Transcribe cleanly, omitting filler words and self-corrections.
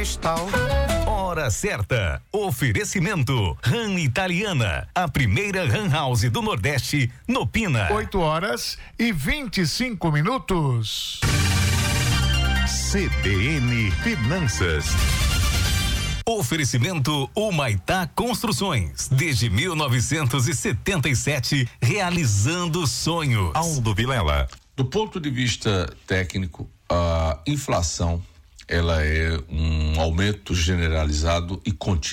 cristal. Hora certa. Oferecimento RAM Italiana, a primeira RAM House do Nordeste, no Pina. 8h25. CBN Finanças. Oferecimento Humaitá Construções, desde 1977, realizando sonhos. Aldo Vilela. Do ponto de vista técnico, a inflação, ela é um aumento generalizado e contínuo